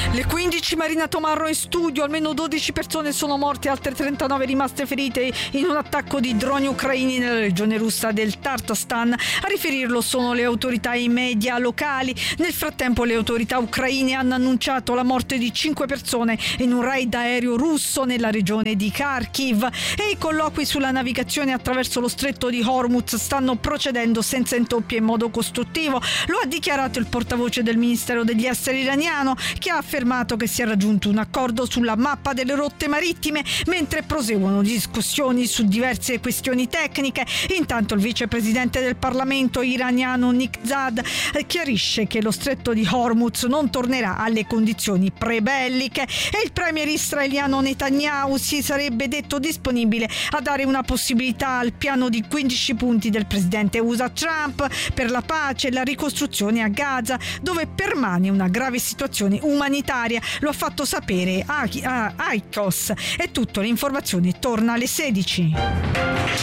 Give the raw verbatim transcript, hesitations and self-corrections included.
Le quindici, Marina Tomarro in studio, almeno dodici persone sono morte, altre trentanove rimaste ferite in un attacco di droni ucraini nella regione russa del Tatarstan. A riferirlo sono le autorità e i media locali. Nel frattempo le autorità ucraine hanno annunciato la morte di cinque persone in un raid aereo russo nella regione di Kharkiv, e i colloqui sulla navigazione attraverso lo stretto di Hormuz stanno procedendo senza intoppi e in modo costruttivo. Lo ha dichiarato il portavoce del Ministero degli Esteri iraniano, che ha affermato che si è raggiunto un accordo sulla mappa delle rotte marittime, mentre proseguono discussioni su diverse questioni tecniche. Intanto il vicepresidente del Parlamento iraniano Nikhzad chiarisce che lo stretto di Hormuz non tornerà alle condizioni pre-belliche, e il premier israeliano Netanyahu si sarebbe detto disponibile a dare una possibilità al piano di quindici punti del presidente U S A Trump per la pace e la ricostruzione a Gaza, dove permane una grave situazione umanitaria. Lo ha fatto sapere a Aicos. È tutto, l'informazione torna alle sedici.